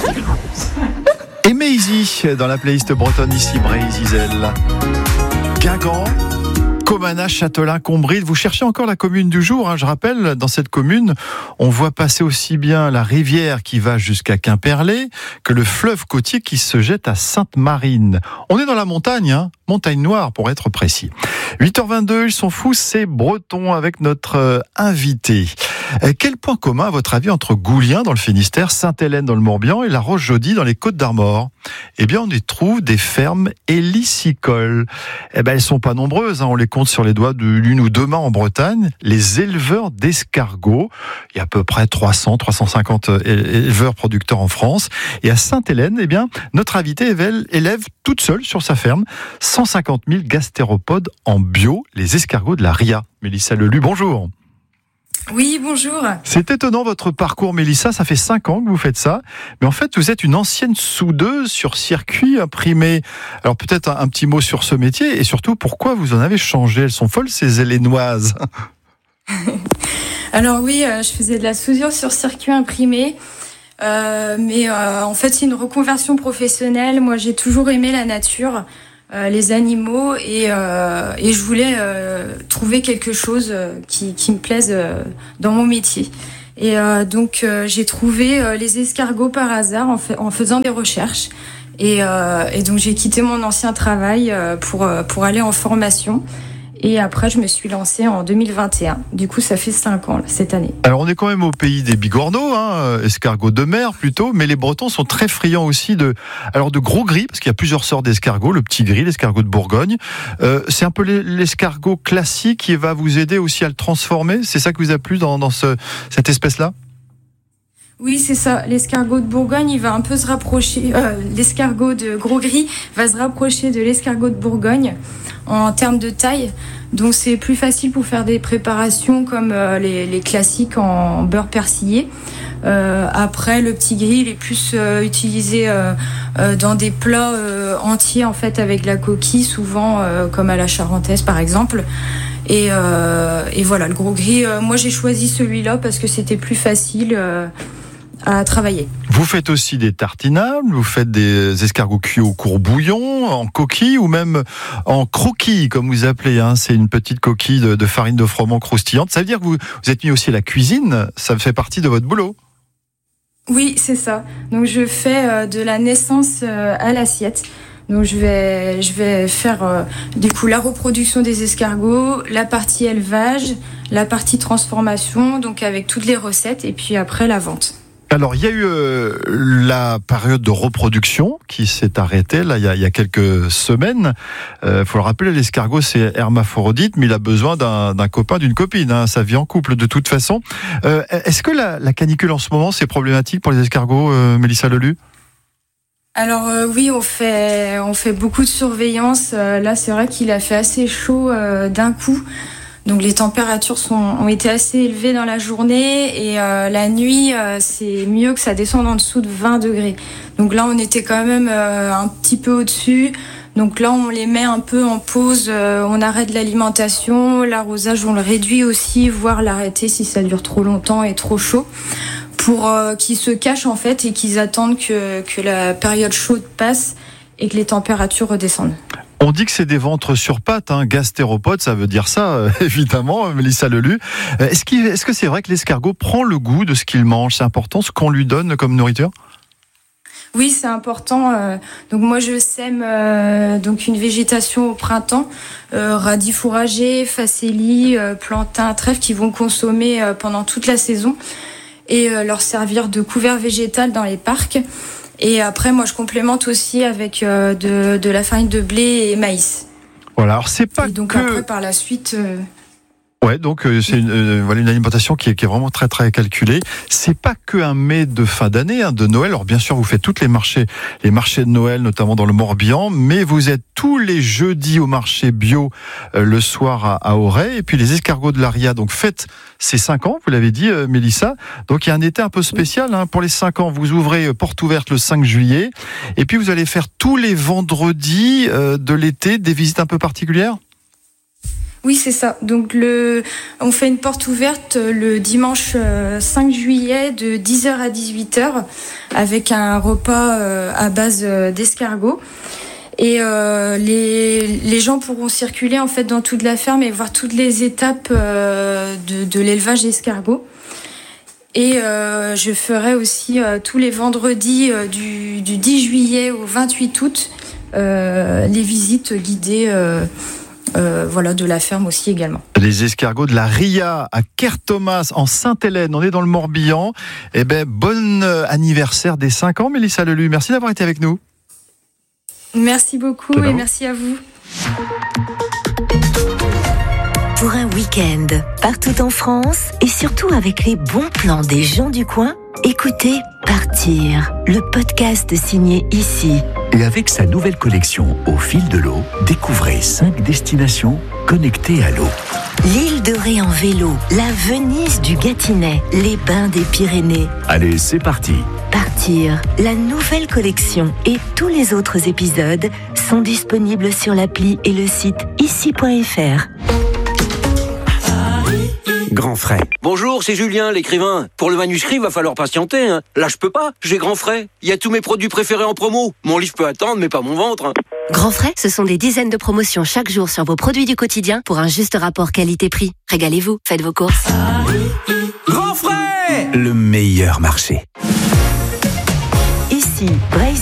Et Maisy dans la playlist bretonne ici, Brézizel. Guingamp, Comana, Châtelain, Combride. Vous cherchez encore la commune du jour. Je rappelle, dans cette commune, on voit passer aussi bien la rivière qui va jusqu'à Quimperlé que le fleuve côtier qui se jette à Sainte-Marine. On est dans la montagne, Montagne Noire pour être précis. 8h22, ils sont fous, c'est Breton avec notre invité. Quel point commun, à votre avis, entre Goulien dans le Finistère, Sainte-Hélène dans le Morbihan et la Roche-Jaudy dans les Côtes-d'Armor ? Eh bien, on y trouve des fermes hélicicoles. Elles sont pas nombreuses, on les compte sur les doigts de l'une ou deux mains en Bretagne. Les éleveurs d'escargots, il y a à peu près 350 éleveurs producteurs en France. Et à Sainte-Hélène, eh bien, notre invité élève toute seule sur sa ferme 150 000 gastéropodes en bio, les escargots de la Ria. Mélissa Lelu, bonjour. Oui, bonjour. C'est étonnant votre parcours, Mélissa, ça fait 5 ans que vous faites ça, mais en fait vous êtes une ancienne soudeuse sur circuit imprimé. Alors peut-être un petit mot sur ce métier et surtout pourquoi vous en avez changé. Elles sont folles ces Hélénoises. Alors oui, je faisais de la soudure sur circuit imprimé, mais en fait c'est une reconversion professionnelle. Moi j'ai toujours aimé la nature, les animaux et je voulais trouver quelque chose qui me plaise dans mon métier. Et donc j'ai trouvé les escargots par hasard en faisant des recherches. Et donc j'ai quitté mon ancien travail pour aller en formation. Et après, je me suis lancée en 2021. Du coup, ça fait 5 ans, cette année. Alors, on est quand même au pays des bigorneaux, escargots de mer plutôt, mais les Bretons sont très friands aussi de gros gris, parce qu'il y a plusieurs sortes d'escargots, le petit gris, l'escargot de Bourgogne. C'est un peu l'escargot classique qui va vous aider aussi à le transformer. C'est ça qui vous a plu dans cette espèce-là ? Oui, c'est ça. L'escargot de Bourgogne, il va un peu se rapprocher. L'escargot de gros gris va se rapprocher de l'escargot de Bourgogne en termes de taille. Donc, c'est plus facile pour faire des préparations comme les classiques en beurre persillé. Après, le petit gris, il est plus utilisé dans des plats entiers, en fait, avec la coquille, souvent comme à la charentaise, par exemple. Et voilà, le gros gris, moi, j'ai choisi celui-là parce que c'était plus facile à travailler. Vous faites aussi des tartinables, vous faites des escargots cuits au courbouillon, en coquille ou même en croquille, comme vous appelez. C'est une petite coquille de farine de froment croustillante. Ça veut dire que vous êtes mis aussi à la cuisine, ça fait partie de votre boulot. Oui, c'est ça. Donc je fais de la naissance à l'assiette. Donc je vais faire du coup la reproduction des escargots, la partie élevage, la partie transformation, donc avec toutes les recettes, et puis après la vente. Alors, il y a eu la période de reproduction qui s'est arrêtée là, il y a quelques semaines. Faut le rappeler, l'escargot, c'est hermaphrodite, mais il a besoin d'un copain, d'une copine. Ça vit en couple de toute façon. Est-ce que la canicule en ce moment, c'est problématique pour les escargots, Mélissa Lelu ? Alors oui, on fait beaucoup de surveillance. Là, c'est vrai qu'il a fait assez chaud d'un coup. Donc les températures ont été assez élevées dans la journée et la nuit, c'est mieux que ça descende en dessous de 20 degrés. Donc là, on était quand même un petit peu au-dessus. Donc là, on les met un peu en pause, on arrête l'alimentation, l'arrosage, on le réduit aussi, voire l'arrêter si ça dure trop longtemps et trop chaud, pour qu'ils se cachent en fait et qu'ils attendent que la période chaude passe et que les températures redescendent. On dit que c'est des ventres sur pattes, gastéropodes, ça veut dire ça, évidemment, Mélissa Lelu. Est-ce que c'est vrai que l'escargot prend le goût de ce qu'il mange ? C'est important ce qu'on lui donne comme nourriture ? Oui, c'est important. Donc moi, je sème donc une végétation au printemps, radis fourragers, facélie, plantain, trèfle, qui vont consommer pendant toute la saison et leur servir de couvert végétal dans les parcs. Et après, moi, je complémente aussi avec de la farine de blé et maïs. Voilà, alors c'est pas et donc que... après, par la suite... Ouais, donc c'est une alimentation qui est vraiment très très calculée. C'est pas que un mets de fin d'année, de Noël. Alors bien sûr, vous faites toutes les marchés de Noël, notamment dans le Morbihan, mais vous êtes tous les jeudis au marché bio le soir à Auray. Et puis les escargots de la Ria, donc faites ces 5 ans, vous l'avez dit, Mélissa. Donc il y a un été un peu spécial pour les 5 ans. Vous ouvrez porte ouverte le 5 juillet, et puis vous allez faire tous les vendredis de l'été des visites un peu particulières. Oui, c'est ça. Donc on fait une porte ouverte le dimanche 5 juillet de 10h à 18h avec un repas à base d'escargots. Et les gens pourront circuler en fait dans toute la ferme et voir toutes les étapes de l'élevage d'escargots. Et je ferai aussi tous les vendredis du 10 juillet au 28 août les visites guidées de la ferme aussi également. Les escargots de la Ria à Kerthomas en Sainte-Hélène, on est dans le Morbihan. Bon anniversaire des 5 ans, Mélissa Lelu. Merci d'avoir été avec nous. Merci beaucoup et merci à vous. Pour un week-end, partout en France et surtout avec les bons plans des gens du coin, écoutez Partir, le podcast signé Ici. Et avec sa nouvelle collection Au fil de l'eau, découvrez 5 destinations connectées à l'eau. L'île de Ré en vélo, la Venise du Gâtinais, les bains des Pyrénées. Allez, c'est parti. Partir, la nouvelle collection et tous les autres épisodes sont disponibles sur l'appli et le site ici.fr. Grand Frais. Bonjour, c'est Julien, l'écrivain. Pour le manuscrit, va falloir patienter. Là, je peux pas. J'ai Grand Frais. Il y a tous mes produits préférés en promo. Mon livre peut attendre, mais pas mon ventre. Grand Frais, ce sont des dizaines de promotions chaque jour sur vos produits du quotidien pour un juste rapport qualité-prix. Régalez-vous, faites vos courses. Grand Frais, le meilleur marché. Ici, Brésil.